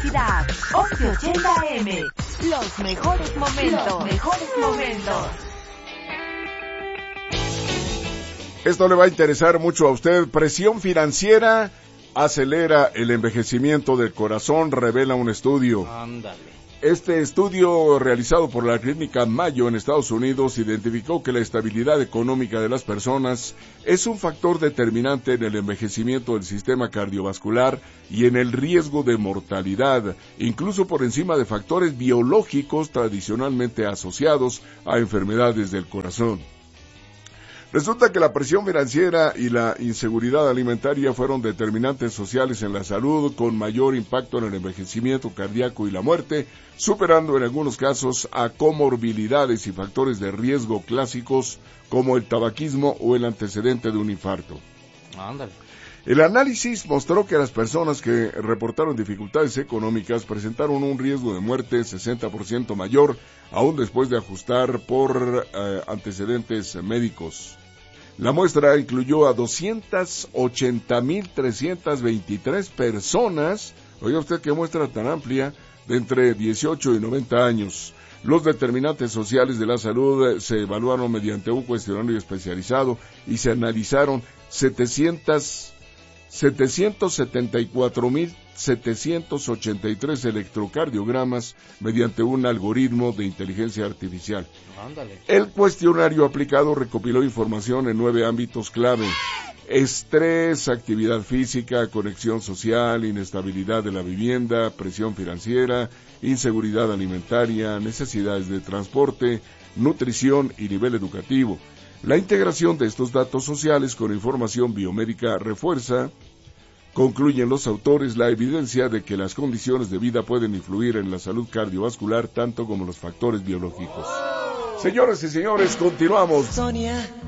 velocidad. 1180 AM. Los mejores momentos. Esto le va a interesar mucho a usted. Presión financiera acelera el envejecimiento del corazón, revela un estudio. Ándale. Este estudio realizado por la Clínica Mayo en Estados Unidos identificó que la estabilidad económica de las personas es un factor determinante en el envejecimiento del sistema cardiovascular y en el riesgo de mortalidad, incluso por encima de factores biológicos tradicionalmente asociados a enfermedades del corazón. Resulta que la presión financiera y la inseguridad alimentaria fueron determinantes sociales en la salud, con mayor impacto en el envejecimiento cardíaco y la muerte, superando en algunos casos a comorbilidades y factores de riesgo clásicos como el tabaquismo o el antecedente de un infarto. Ándale. El análisis mostró que las personas que reportaron dificultades económicas presentaron un riesgo de muerte 60% mayor, aún después de ajustar por antecedentes médicos. La muestra incluyó a 280,323 personas, oiga usted qué muestra tan amplia, de entre 18 y 90 años. Los determinantes sociales de la salud se evaluaron mediante un cuestionario especializado y se analizaron 774,783 electrocardiogramas mediante un algoritmo de inteligencia artificial. Ándale. El cuestionario aplicado recopiló información en 9 ámbitos clave: estrés, actividad física, conexión social, inestabilidad de la vivienda, presión financiera, inseguridad alimentaria, necesidades de transporte, nutrición y nivel educativo. La integración de estos datos sociales con información biomédica refuerza, concluyen los autores, la evidencia de que las condiciones de vida pueden influir en la salud cardiovascular tanto como los factores biológicos. Señoras y señores, continuamos. Sonia,